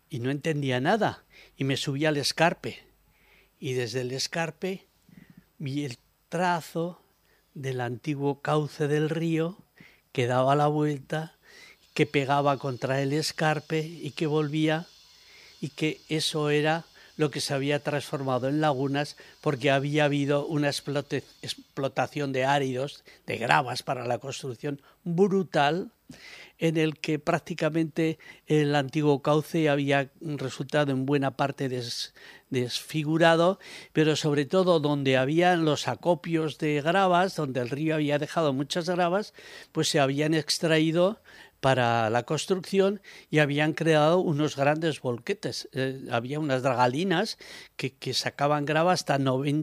y no entendía nada y me subí al escarpe y desde el escarpe vi el trazo del antiguo cauce del río que daba la vuelta, que pegaba contra el escarpe y que volvía, y que eso era lo que se había transformado en lagunas porque había habido una explotación de áridos, de gravas para la construcción brutal, en el que prácticamente el antiguo cauce había resultado en buena parte desfigurado, pero sobre todo donde había los acopios de gravas, donde el río había dejado muchas gravas, pues se habían extraído para la construcción y habían creado unos grandes volquetes. Había unas dragalinas que sacaban grava hasta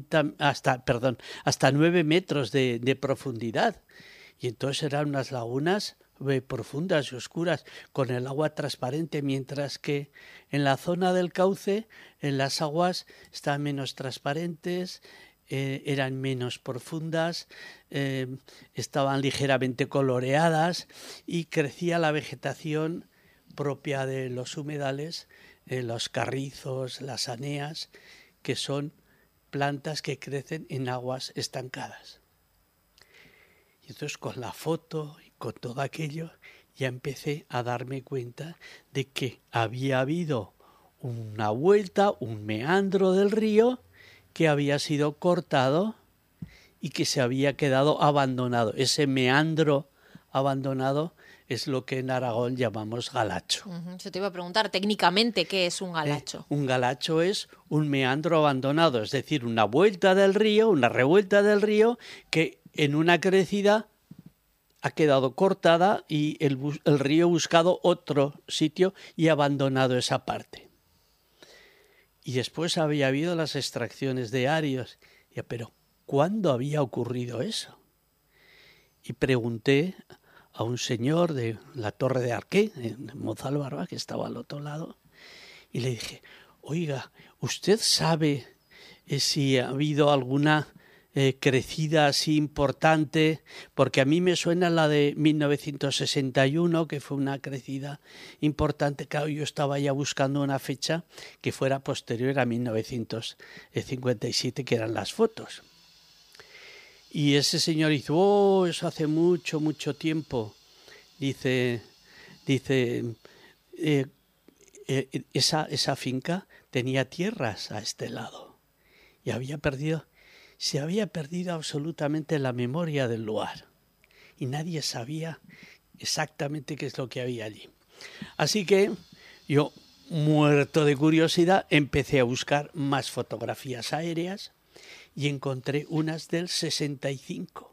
9 metros de profundidad. Y entonces eran unas lagunas profundas y oscuras, con el agua transparente, mientras que en la zona del cauce, en las aguas estaban menos transparentes, eran menos profundas, estaban ligeramente coloreadas y crecía la vegetación propia de los humedales, los carrizos, las aneas, que son plantas que crecen en aguas estancadas. Y entonces con la foto y con todo aquello ya empecé a darme cuenta de que había habido una vuelta, un meandro del río que había sido cortado y que se había quedado abandonado. Ese meandro abandonado es lo que en Aragón llamamos galacho. Yo te iba a preguntar técnicamente qué es un galacho. Un galacho es un meandro abandonado, es decir, una vuelta del río, una revuelta del río que en una crecida ha quedado cortada y el río ha buscado otro sitio y ha abandonado esa parte. Y después había habido las extracciones de arios. Pero ¿cuándo había ocurrido eso? Y pregunté a un señor de la Torre de Arqué, en Mozalbarba, que estaba al otro lado, y le dije, oiga, ¿usted sabe si ha habido alguna crecida así importante? Porque a mí me suena la de 1961, que fue una crecida importante. Claro, yo estaba ya buscando una fecha que fuera posterior a 1957, que eran las fotos. Y ese señor dice, eso hace mucho, mucho tiempo. Dice esa finca tenía tierras a este lado y se había perdido absolutamente la memoria del lugar y nadie sabía exactamente qué es lo que había allí. Así que yo, muerto de curiosidad, empecé a buscar más fotografías aéreas y encontré unas del 65.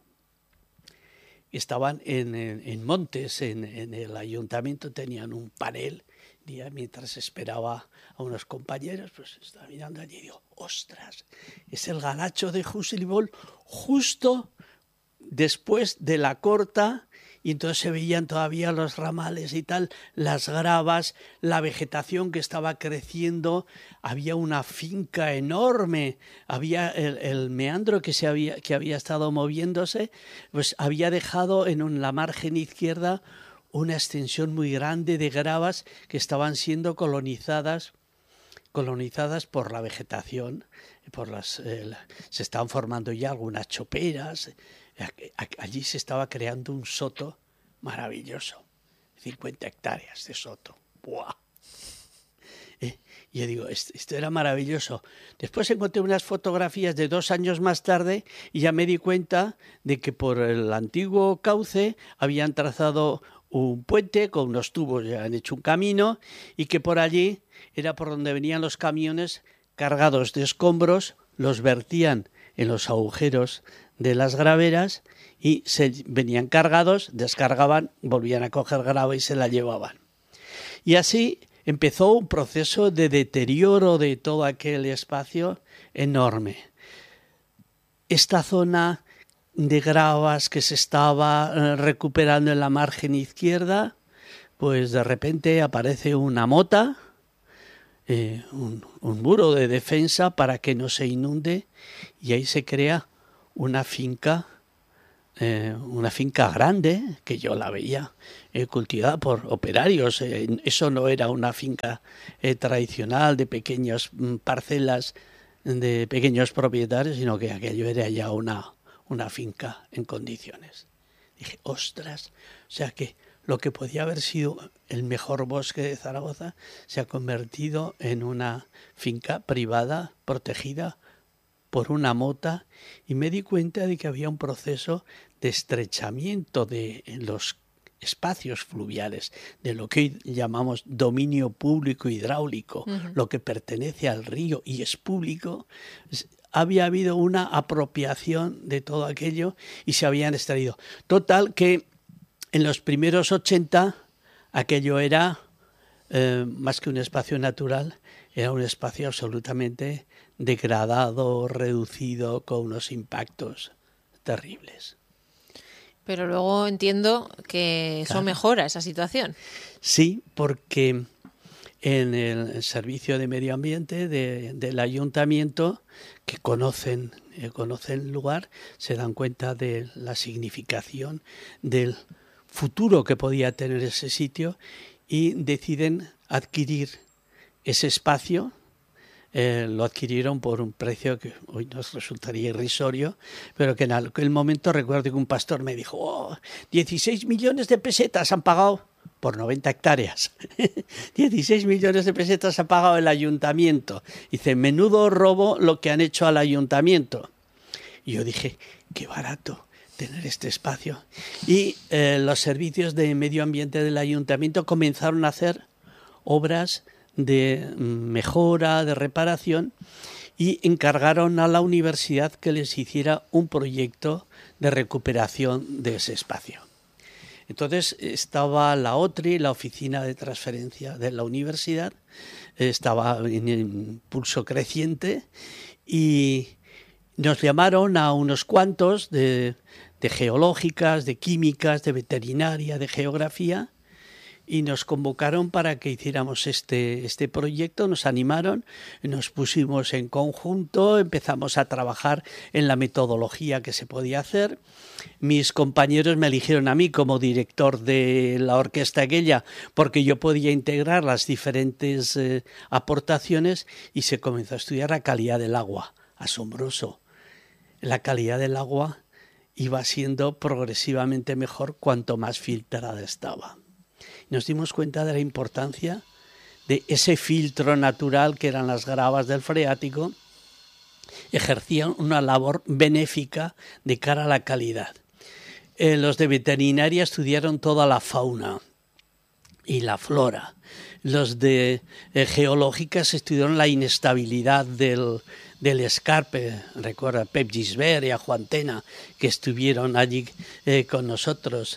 Estaban en Montes, en el ayuntamiento, tenían un panel. Mientras esperaba a unos compañeros, pues estaba mirando allí y digo, ostras, es el galacho de Husilbol justo después de la corta, y entonces se veían todavía los ramales y tal, las gravas, la vegetación que estaba creciendo, había una finca enorme, había el meandro que había estado moviéndose, pues había dejado en la margen izquierda una extensión muy grande de gravas que estaban siendo colonizadas por la vegetación, se estaban formando ya algunas choperas. Allí se estaba creando un soto maravilloso, 50 hectáreas de soto. ¡Buah! Y yo digo, esto era maravilloso. Después encontré unas fotografías de 2 años más tarde y ya me di cuenta de que por el antiguo cauce habían trazado un puente con unos tubos, ya han hecho un camino, y que por allí era por donde venían los camiones cargados de escombros, los vertían en los agujeros de las graveras y venían cargados, descargaban, volvían a coger grava y se la llevaban. Y así empezó un proceso de deterioro de todo aquel espacio enorme. Esta zona de gravas que se estaba recuperando en la margen izquierda, pues de repente aparece una mota, un muro de defensa para que no se inunde, y ahí se crea una finca una finca grande, que yo la veía cultivada por operarios. Eso no era una finca tradicional de pequeñas parcelas de pequeños propietarios, sino que aquello era ya una finca en condiciones. Dije, ostras, o sea que lo que podía haber sido el mejor bosque de Zaragoza se ha convertido en una finca privada, protegida por una mota, y me di cuenta de que había un proceso de estrechamiento de los espacios fluviales, de lo que hoy llamamos dominio público hidráulico, lo que pertenece al río y es público. Había habido una apropiación de todo aquello y se habían extraído. Total que en los primeros 80 aquello era más que un espacio natural, era un espacio absolutamente degradado, reducido, con unos impactos terribles. Pero luego entiendo que eso mejora esa situación. Sí, porque en el Servicio de Medio Ambiente del Ayuntamiento, que conocen el lugar, se dan cuenta de la significación del futuro que podía tener ese sitio y deciden adquirir ese espacio. Lo adquirieron por un precio que hoy nos resultaría irrisorio, pero que en aquel momento recuerdo que un pastor me dijo, 16 millones de pesetas han pagado por 90 hectáreas. 16 millones de pesetas ha pagado el ayuntamiento. Dice, menudo robo lo que han hecho al ayuntamiento. Y yo dije, qué barato tener este espacio. Y los servicios de medio ambiente del ayuntamiento comenzaron a hacer obras de mejora, de reparación, y encargaron a la universidad que les hiciera un proyecto de recuperación de ese espacio. Entonces estaba la OTRI, la Oficina de Transferencia de la Universidad, estaba en impulso creciente y nos llamaron a unos cuantos de geológicas, de químicas, de veterinaria, de geografía, y nos convocaron para que hiciéramos este proyecto, nos animaron, nos pusimos en conjunto, empezamos a trabajar en la metodología que se podía hacer. Mis compañeros me eligieron a mí como director de la orquesta aquella porque yo podía integrar las diferentes aportaciones y se comenzó a estudiar la calidad del agua. Asombroso. La calidad del agua iba siendo progresivamente mejor cuanto más filtrada estaba. Nos dimos cuenta de la importancia de ese filtro natural que eran las gravas del freático, ejercían una labor benéfica de cara a la calidad. Los de veterinaria estudiaron toda la fauna y la flora. Los de geológicas estudiaron la inestabilidad del escarpe. Recuerda a Pep Gisbert y a Juan Tena, que estuvieron allí con nosotros.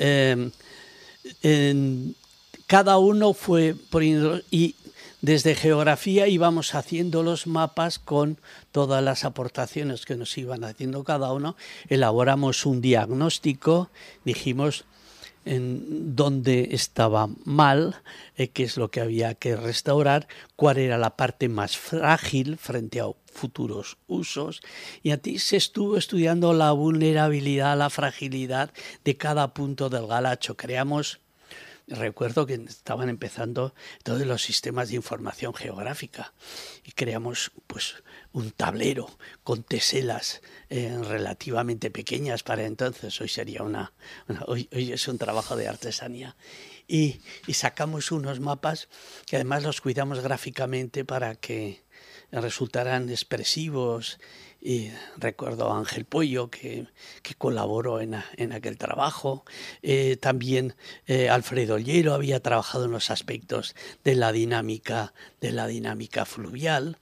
Cada uno fue poniendo, y desde geografía íbamos haciendo los mapas con todas las aportaciones que nos iban haciendo cada uno. Elaboramos un diagnóstico, dijimos en dónde estaba mal, qué es lo que había que restaurar, cuál era la parte más frágil frente a futuros usos, y así se estuvo estudiando la vulnerabilidad, la fragilidad de cada punto del Galacho. Recuerdo que estaban empezando todos los sistemas de información geográfica y creamos pues un tablero con teselas relativamente pequeñas para entonces. Hoy sería hoy es un trabajo de artesanía. Y sacamos unos mapas que además los cuidamos gráficamente para que resultaran expresivos. Y recuerdo a Ángel Pollo que colaboró en aquel trabajo. También Alfredo Llero había trabajado en los aspectos de la dinámica fluvial.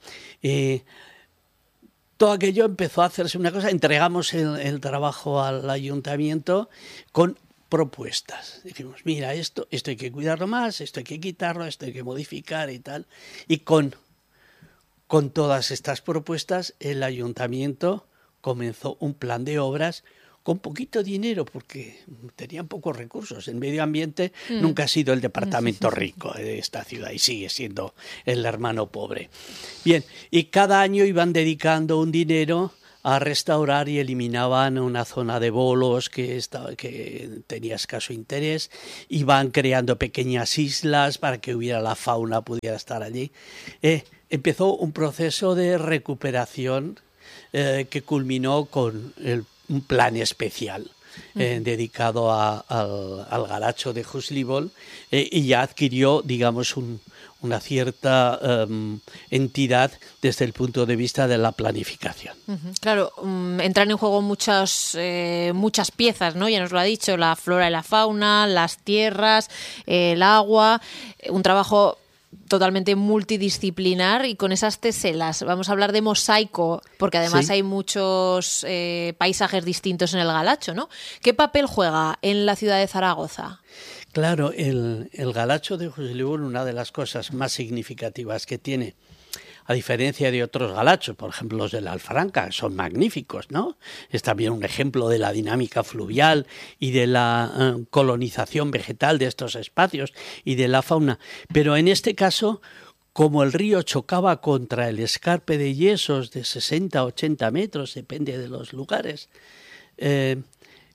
Todo aquello empezó a hacerse una cosa. Entregamos el trabajo al ayuntamiento con propuestas. Dijimos, mira, esto hay que cuidarlo más, esto hay que quitarlo, esto hay que modificar y tal. Y con todas estas propuestas, el ayuntamiento comenzó un plan de obras con poquito dinero, porque tenían pocos recursos. En medio ambiente nunca ha sido el departamento rico de esta ciudad y sigue siendo el hermano pobre. Bien, y cada año iban dedicando un dinero a restaurar y eliminaban una zona de bolos que tenía escaso interés, iban creando pequeñas islas para que hubiera la fauna, pudiera estar allí. Empezó un proceso de recuperación que culminó con un plan especial dedicado al Galacho de Huxley y ya adquirió, digamos, una cierta entidad desde el punto de vista de la planificación. Claro, entran en juego muchas piezas, ¿no? Ya nos lo ha dicho, la flora y la fauna, las tierras, el agua, un trabajo totalmente multidisciplinar y con esas teselas. Vamos a hablar de mosaico, porque además hay muchos paisajes distintos en el Galacho, ¿no? ¿Qué papel juega en la ciudad de Zaragoza? Claro, el Galacho de Huxley, una de las cosas más significativas que tiene, a diferencia de otros galachos, por ejemplo los de la Alfranca, son magníficos, ¿no? Es también un ejemplo de la dinámica fluvial y de la colonización vegetal de estos espacios y de la fauna. Pero en este caso, como el río chocaba contra el escarpe de yesos de 60 a 80 metros, depende de los lugares, el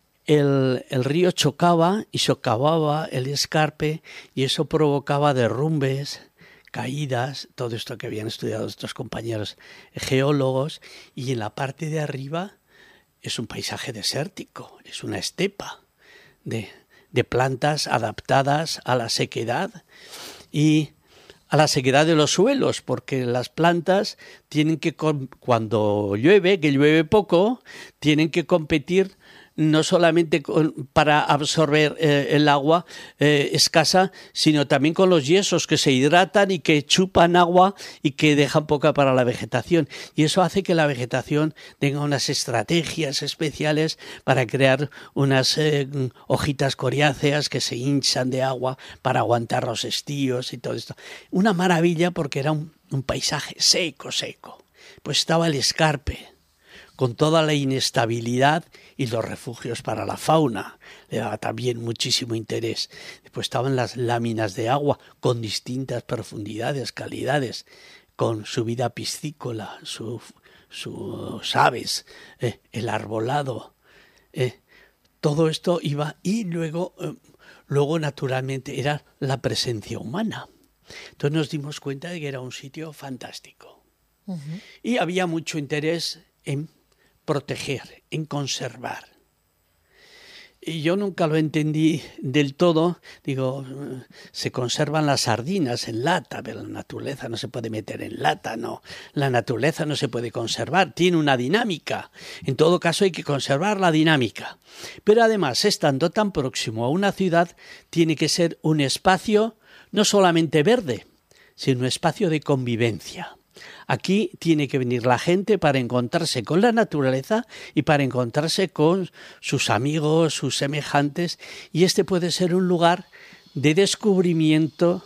río chocaba y socavaba el escarpe y eso provocaba derrumbes, caídas, todo esto que habían estudiado estos compañeros geólogos, y en la parte de arriba es un paisaje desértico, es una estepa de plantas adaptadas a la sequedad y a la sequedad de los suelos, porque las plantas tienen que, cuando llueve, que llueve poco, tienen que competir no solamente para absorber el agua escasa, sino también con los yesos que se hidratan y que chupan agua y que dejan poca para la vegetación. Y eso hace que la vegetación tenga unas estrategias especiales para crear unas hojitas coriáceas que se hinchan de agua para aguantar los estíos y todo esto. Una maravilla porque era un paisaje seco. Pues estaba el escarpe, con toda la inestabilidad y los refugios para la fauna. Le daba también muchísimo interés. Después estaban las láminas de agua con distintas profundidades, calidades, con su vida piscícola, sus aves, el arbolado. Todo esto iba y luego naturalmente era la presencia humana. Entonces nos dimos cuenta de que era un sitio fantástico. Uh-huh. Y había mucho interés en proteger, en conservar. Y yo nunca lo entendí del todo. Digo, se conservan las sardinas en lata, pero la naturaleza no se puede meter en lata, no. La naturaleza no se puede conservar, tiene una dinámica. En todo caso hay que conservar la dinámica. Pero además, estando tan próximo a una ciudad, tiene que ser un espacio no solamente verde, sino un espacio de convivencia. Aquí tiene que venir la gente para encontrarse con la naturaleza y para encontrarse con sus amigos, sus semejantes, y este puede ser un lugar de descubrimiento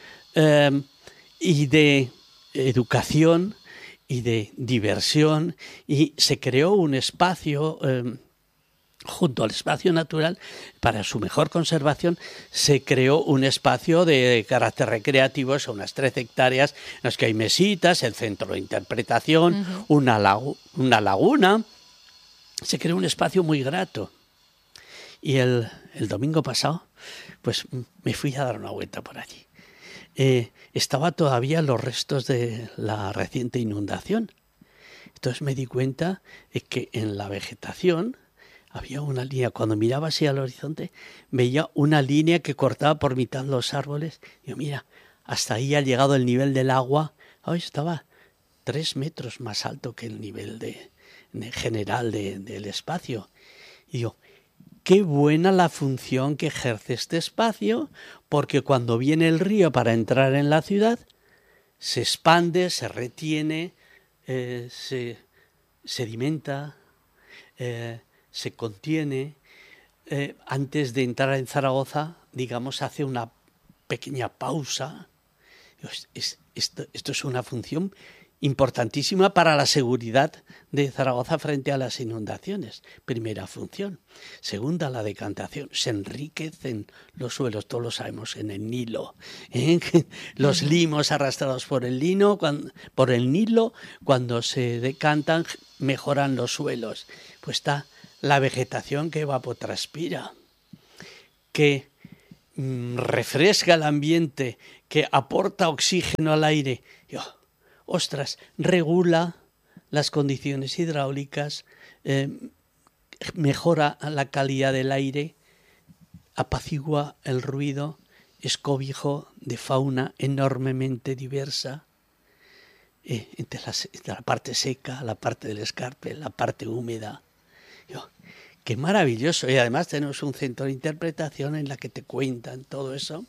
y de educación y de diversión, y se creó un espacio junto al espacio natural. Para su mejor conservación se creó un espacio de carácter recreativo, son unas 13 hectáreas en las que hay mesitas, el centro de interpretación, uh-huh, una laguna. Se creó un espacio muy grato. Y el domingo pasado pues me fui a dar una vuelta por allí. Estaba todavía los restos de la reciente inundación. Entonces me di cuenta de que en la vegetación había una línea. Cuando miraba hacia el horizonte, veía una línea que cortaba por mitad los árboles. Digo, mira, hasta ahí ha llegado el nivel del agua. Hoy estaba 3 metros más alto que el nivel general del espacio. Y digo, qué buena la función que ejerce este espacio, porque cuando viene el río para entrar en la ciudad, se expande, se retiene, se sedimenta, se contiene. Antes de entrar en Zaragoza, digamos, hace una pequeña pausa. Esto es una función importantísima para la seguridad de Zaragoza frente a las inundaciones. Primera función. Segunda, la decantación. Se enriquecen los suelos, todos lo sabemos, en el Nilo. Los limos arrastrados por el Nilo, cuando se decantan, mejoran los suelos. Pues está la vegetación que evapotranspira, que refresca el ambiente, que aporta oxígeno al aire. Regula las condiciones hidráulicas, mejora la calidad del aire, apacigua el ruido, es cobijo de fauna enormemente diversa, entre la parte seca, la parte del escarpe, la parte húmeda. Qué maravilloso. Y además tenemos un centro de interpretación en la que te cuentan todo eso.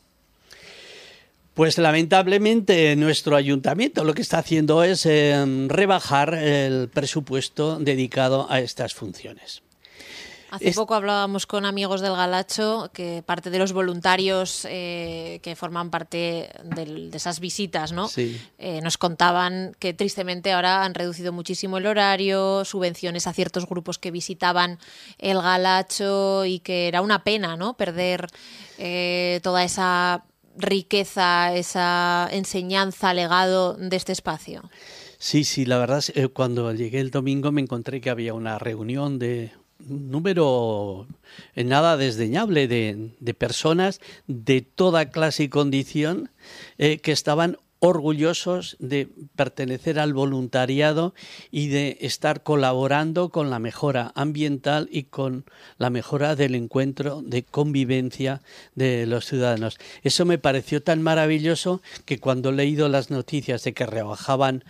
Pues lamentablemente nuestro ayuntamiento lo que está haciendo es rebajar el presupuesto dedicado a estas funciones. Hace poco hablábamos con amigos del Galacho que parte de los voluntarios que forman parte de esas visitas, ¿no? Sí. Nos contaban que tristemente ahora han reducido muchísimo el horario, subvenciones a ciertos grupos que visitaban el Galacho y que era una pena, ¿no? Perder toda esa riqueza, esa enseñanza, legado de este espacio. Sí, la verdad es que cuando llegué el domingo me encontré que había una reunión de un número nada desdeñable de personas de toda clase y condición que estaban orgullosos de pertenecer al voluntariado y de estar colaborando con la mejora ambiental y con la mejora del encuentro de convivencia de los ciudadanos. Eso me pareció tan maravilloso que cuando he leído las noticias de que rebajaban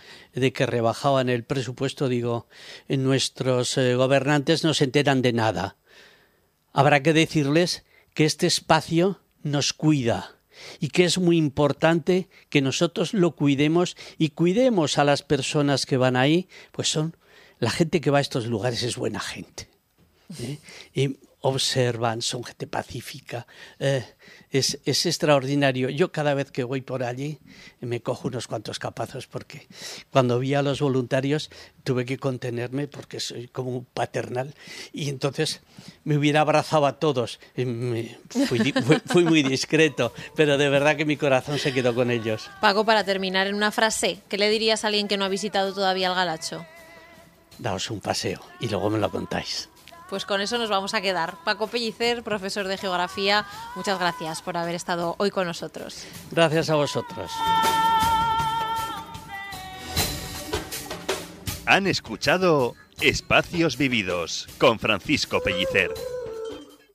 el presupuesto, digo, nuestros gobernantes no se enteran de nada. Habrá que decirles que este espacio nos cuida y que es muy importante que nosotros lo cuidemos y cuidemos a las personas que van ahí, pues son la gente que va a estos lugares es buena gente, y observan, son gente pacífica, es extraordinario. Yo cada vez que voy por allí me cojo unos cuantos capazos porque cuando vi a los voluntarios tuve que contenerme porque soy como un paternal y entonces me hubiera abrazado a todos. Fui muy discreto, pero de verdad que mi corazón se quedó con ellos. Paco, para terminar en una frase, ¿qué le dirías a alguien que no ha visitado todavía el Galacho? Daos un paseo y luego me lo contáis. Pues con eso nos vamos a quedar. Paco Pellicer, profesor de Geografía, muchas gracias por haber estado hoy con nosotros. Gracias a vosotros. Han escuchado Espacios Vividos con Francisco Pellicer.